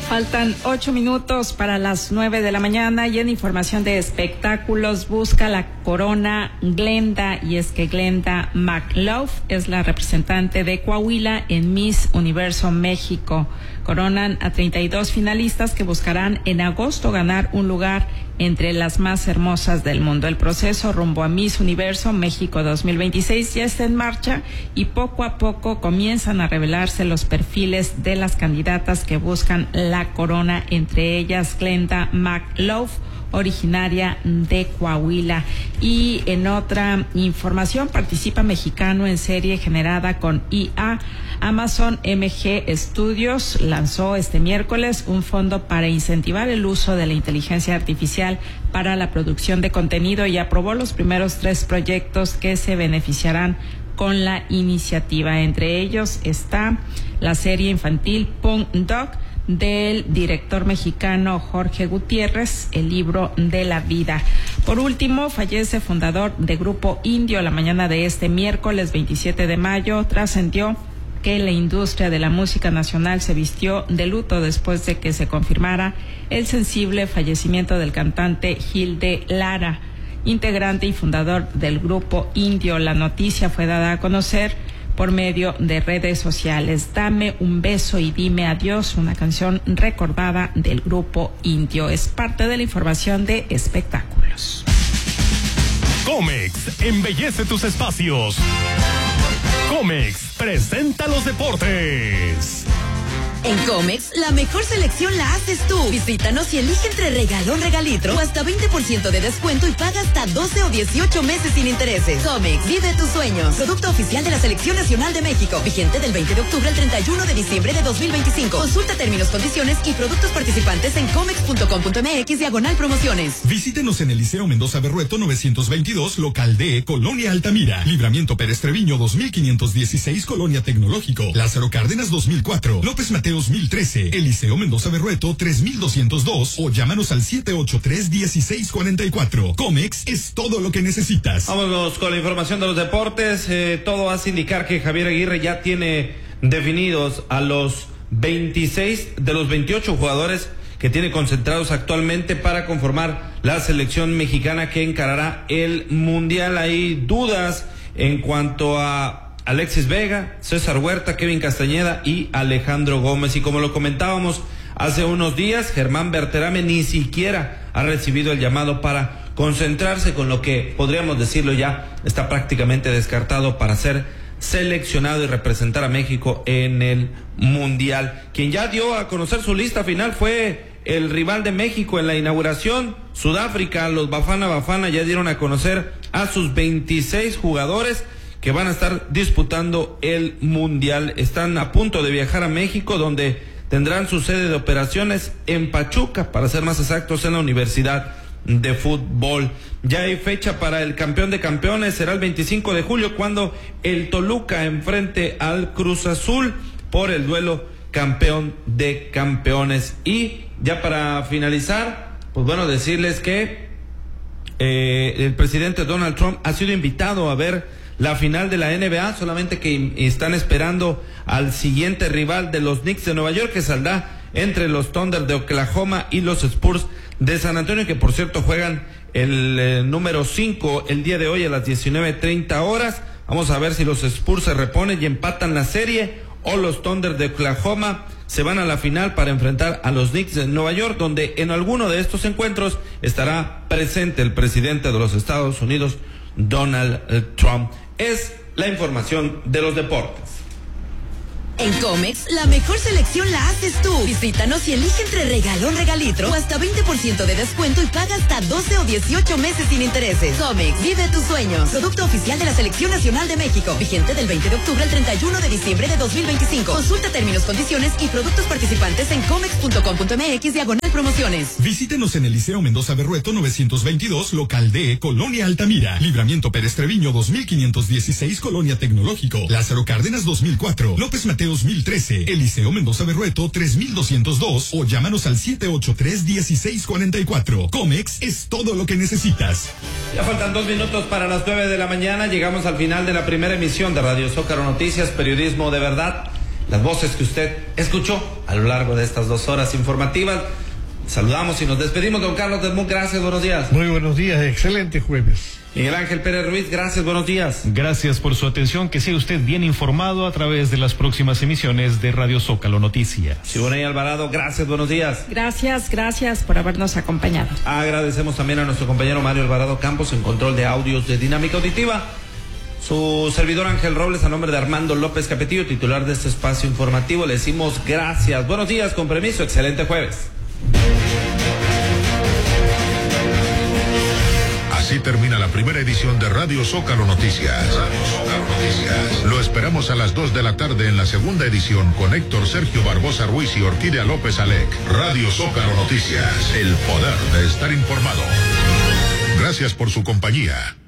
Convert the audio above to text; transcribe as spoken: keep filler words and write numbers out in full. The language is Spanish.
Faltan ocho minutos para las nueve de la mañana y en información de espectáculos busca la corona Glenda, y es que Glenda McLaugh es la representante de Coahuila en Miss Universo México. Coronan a treinta y dos finalistas que buscarán en agosto ganar un lugar entre las más hermosas del mundo. El proceso rumbo a Miss Universo México dos mil veintiséis ya está en marcha y poco a poco comienzan a revelarse los perfiles de las candidatas que buscan la corona, entre ellas Glenda McLaugh, originaria de Coahuila. Y en otra información, participa mexicano en serie generada con I A. Amazon M G Studios lanzó este miércoles un fondo para incentivar el uso de la inteligencia artificial para la producción de contenido y aprobó los primeros tres proyectos que se beneficiarán con la iniciativa. Entre ellos está la serie infantil Punk Dog del director mexicano Jorge Gutiérrez, El libro de la vida. Por último, fallece fundador de Grupo Indio la mañana de este miércoles veintisiete de mayo. Trascendió que la industria de la música nacional se vistió de luto después de que se confirmara el sensible fallecimiento del cantante Gilde Lara, integrante y fundador del Grupo Indio. La noticia fue dada a conocer por medio de redes sociales. Dame un beso y dime adiós, una canción recordada del Grupo Indio. Es parte de la información de espectáculos. Comex embellece tus espacios. Comex presenta los deportes. En Comex, la mejor selección la haces tú. Visítanos y elige entre regalón, regalitro o hasta veinte por ciento de descuento y paga hasta doce o dieciocho meses sin intereses. Comex, vive tus sueños. Producto oficial de la Selección Nacional de México. Vigente del veinte de octubre al treinta y uno de diciembre de dos mil veinticinco. Consulta términos, condiciones y productos participantes en comex punto com punto m x diagonal promociones. Visítenos en el Liceo Mendoza Berrueto novecientos veintidós, local D, Colonia Altamira. Libramiento Pérez Treviño dos mil quinientos dieciséis, Colonia Tecnológico. Lázaro Cárdenas dos mil cuatro. López Mateo dos mil trece, Eliseo Mendoza Berrueto tres mil doscientos dos o llámanos al siete ocho tres, uno seis cuatro cuatro. Comex es todo lo que necesitas. Vámonos con la información de los deportes. Eh, todo hace indicar que Javier Aguirre ya tiene definidos a los veintiséis de los veintiocho jugadores que tiene concentrados actualmente para conformar la selección mexicana que encarará el Mundial. Hay dudas en cuanto a Alexis Vega, César Huerta, Kevin Castañeda y Alejandro Gómez. Y como lo comentábamos hace unos días, Germán Berterame ni siquiera ha recibido el llamado para concentrarse, con lo que podríamos decirlo ya está prácticamente descartado para ser seleccionado y representar a México en el Mundial. Quien ya dio a conocer su lista final fue el rival de México en la inauguración, Sudáfrica. Los Bafana Bafana ya dieron a conocer a sus veintiséis jugadores que van a estar disputando el Mundial. Están a punto de viajar a México, donde tendrán su sede de operaciones en Pachuca, para ser más exactos, en la Universidad de Fútbol. Ya hay fecha para el campeón de campeones, será el veinticinco de julio, cuando el Toluca enfrente al Cruz Azul por el duelo campeón de campeones. Y ya para finalizar, pues bueno, decirles que eh, el presidente Donald Trump ha sido invitado a ver la final de la N B A, solamente que están esperando al siguiente rival de los Knicks de Nueva York, que saldrá entre los Thunder de Oklahoma y los Spurs de San Antonio, que por cierto juegan el eh, número cinco el día de hoy a las diecinueve treinta horas. Vamos a ver si los Spurs se reponen y empatan la serie, o los Thunder de Oklahoma se van a la final para enfrentar a los Knicks de Nueva York, donde en alguno de estos encuentros estará presente el presidente de los Estados Unidos, Donald Trump. Es la información de los deportes. En Comex, la mejor selección la haces tú. Visítanos y elige entre regalón, regalitro o hasta veinte por ciento de descuento y paga hasta doce o dieciocho meses sin intereses. Comex, vive tus sueños. Producto oficial de la Selección Nacional de México. Vigente del veinte de octubre al treinta y uno de diciembre de dos mil veinticinco. Consulta términos, condiciones y productos participantes en comex punto com punto m x diagonal promociones. Visítenos en el Liceo Mendoza Berrueto novecientos veintidós, local D, Colonia Altamira. Libramiento Pérez Treviño dos mil quinientos dieciséis, Colonia Tecnológico. Lázaro Cárdenas dos mil cuatro. López Mateo dos mil trece, Eliseo Mendoza Berrueto tres mil doscientos dos o llámanos al siete ocho tres, uno seis cuatro cuatro. Comex es todo lo que necesitas. Ya faltan dos minutos para las nueve de la mañana. Llegamos al final de la primera emisión de Radio Zócalo Noticias, periodismo de verdad. las voces que usted escuchó a lo largo de estas dos horas informativas. Saludamos y nos despedimos, don Carlos Desmond, gracias, buenos días. Muy buenos días, excelente jueves. Miguel Ángel Pérez Ruiz, gracias, buenos días. Gracias por su atención, que sea usted bien informado a través de las próximas emisiones de Radio Zócalo Noticias. Siboney Alvarado, gracias, buenos días. Gracias, gracias por habernos acompañado. Agradecemos también a nuestro compañero Mario Alvarado Campos en control de audios de Dinámica Auditiva. Su servidor Ángel Robles, a nombre de Armando López Capetillo, titular de este espacio informativo, le decimos gracias. Buenos días, con permiso, excelente jueves. Así termina la primera edición de Radio Zócalo Noticias. Radio Zócalo Noticias. Lo esperamos a las dos de la tarde en la segunda edición con Héctor Sergio Barbosa Ruiz y Orquídea López Alec. Radio Zócalo Noticias. El poder de estar informado. Gracias por su compañía.